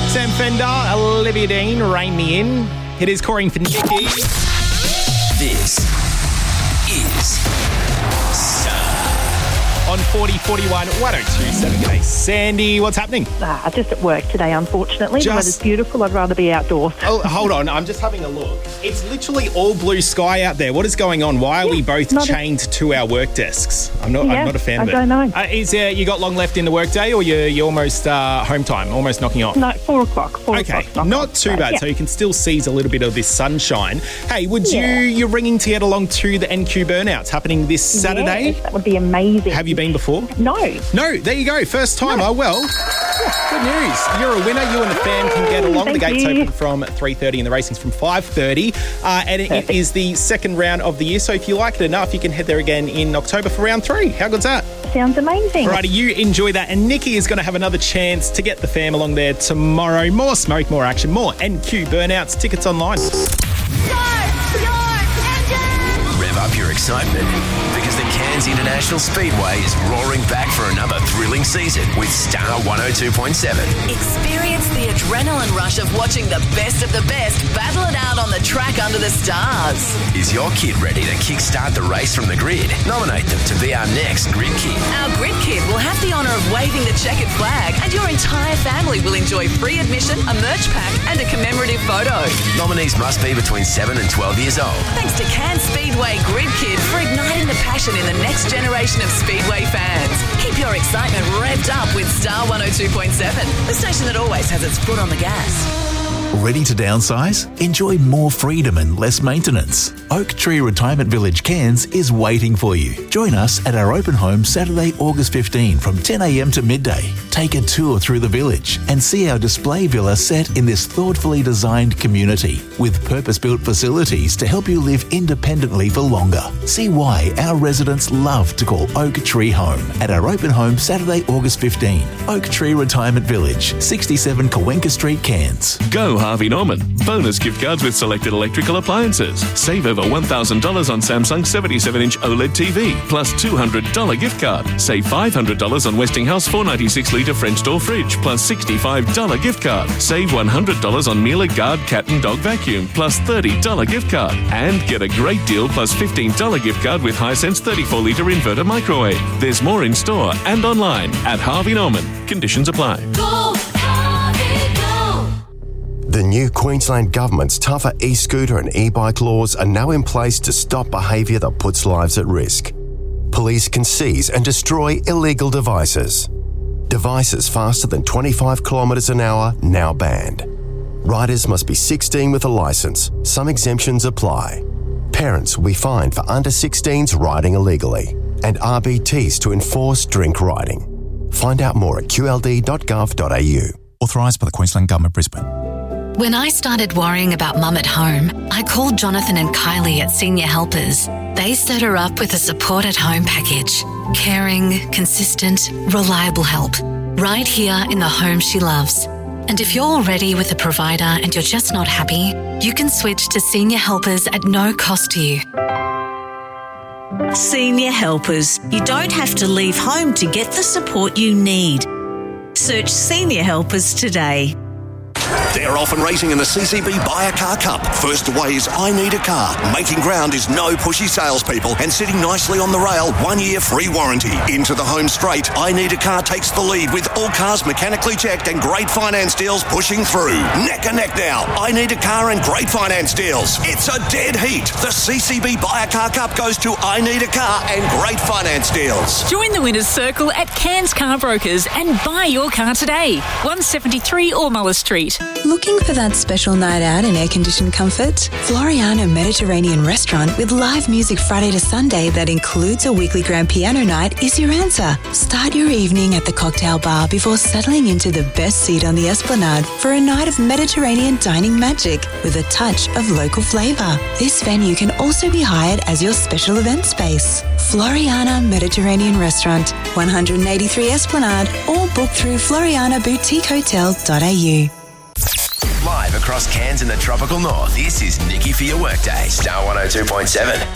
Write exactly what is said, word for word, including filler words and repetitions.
Sam Fender, Olivia Dean, Rein Me In. It is Corey for Nikki. This is On forty forty-one, one oh two seven. G'day, Sandy. What's happening? Ah, just at work today, unfortunately. Just- The weather's beautiful. I'd rather be outdoors. Oh, hold on. I'm just having a look. It's literally all blue sky out there. What is going on? Why are we both not a- chained to our work desks? I'm not. Yeah, I'm not a fan I of it. don't know. Uh, is there? You got long left in the workday, or you're, you're almost uh, home time, almost knocking off? No, four o'clock. Four Okay, o'clock. not too bad. Yeah. So you can still seize a little bit of this sunshine. Hey, would Yeah. you? You're ringing to get along to the N Q Burnouts happening this Saturday. Yes, that would be amazing. Have you been before? No. No, there you go. First time. Oh, well. Good news. You're a winner. You and the fam can get along. Thank the gates you. open from three thirty and the racing's from five thirty. Uh, and it Perfect. is the second round of the year. So if you like it enough, you can head there again in October for round three. How good's that? Sounds amazing. Alrighty, you enjoy that. And Nikki is going to have another chance to get the fam along there tomorrow. More smoke, more action, more N Q Burnouts. Tickets online. Rev up your excitement because the Cairns International Speedway is roaring back for another thrilling season with Star one oh two point seven. Experience the adrenaline rush of watching the best of the best battle it out on the track under the stars. Is your kid ready to kickstart the race from the grid? Nominate them to be our next Grid Kid. Our Grid Kid will have the honour of waving the checkered flag, and your entire family will enjoy free admission, a merch pack, and a commemorative photo. Nominees must be between seven and twelve years old. Thanks to Cairns Speedway Grid Kid for igniting the passion in the next generation of Speedway fans. Keep your excitement revved up with Star one oh two point seven, the station that always has its foot on the gas. Ready to downsize? Enjoy more freedom and less maintenance. Oak Tree Retirement Village Cairns is waiting for you. Join us at our open home Saturday, August fifteenth from ten a.m. to midday. Take a tour through the village and see our display villa set in this thoughtfully designed community with purpose-built facilities to help you live independently for longer. See why our residents love to call Oak Tree home at our open home Saturday, August fifteenth. Oak Tree Retirement Village, sixty-seven Cawenka Street, Cairns. Go Harvey Norman. Bonus gift cards with selected electrical appliances. Save over one thousand dollars on Samsung seventy-seven inch OLED T V, plus two hundred dollars gift card. Save five hundred dollars on Westinghouse four ninety-six litre French door fridge, plus sixty-five dollars gift card. Save one hundred dollars on Miele Guard cat and dog vacuum, plus thirty dollars gift card. And get a great deal plus fifteen dollars gift card with Hisense thirty-four litre inverter microwave. There's more in store and online at Harvey Norman. Conditions apply. Go, Harvey, go! The new Queensland Government's tougher e-scooter and e-bike laws are now in place to stop behaviour that puts lives at risk. Police can seize and destroy illegal devices. Devices faster than twenty-five kilometres an hour now banned. Riders must be sixteen with a licence. Some exemptions apply. Parents will be fined for under sixteens riding illegally, and R B Ts to enforce drink riding. Find out more at q l d dot gov dot a u. Authorised by the Queensland Government, Brisbane. When I started worrying about Mum at home, I called Jonathan and Kylie at Senior Helpers. They set her up with a support at home package. Caring, consistent, reliable help. Right here in the home she loves. And if you're already with a provider and you're just not happy, you can switch to Senior Helpers at no cost to you. Senior Helpers. You don't have to leave home to get the support you need. Search Senior Helpers today. They're off and racing in the C C B Buy a Car Cup. First away is I Need a Car. Making ground is no pushy salespeople and sitting nicely on the rail. One year free warranty. Into the home straight. I Need a Car takes the lead with all cars mechanically checked and great finance deals pushing through. Neck and neck now. I Need a Car and great finance deals. It's a dead heat. The C C B Buy a Car Cup goes to I Need a Car and great finance deals. Join the winner's circle at Cairns Car Brokers and buy your car today. one seventy-three Ormula Street. Looking for that special night out in air-conditioned comfort? Floriana Mediterranean Restaurant with live music Friday to Sunday that includes a weekly grand piano night is your answer. Start your evening at the cocktail bar before settling into the best seat on the Esplanade for a night of Mediterranean dining magic with a touch of local flavour. This venue can also be hired as your special event space. Floriana Mediterranean Restaurant, one eighty-three Esplanade, or book through floriana boutique hotel dot a u. Live across Cairns and the tropical north, this is Nikki for your workday. Star one oh two point seven.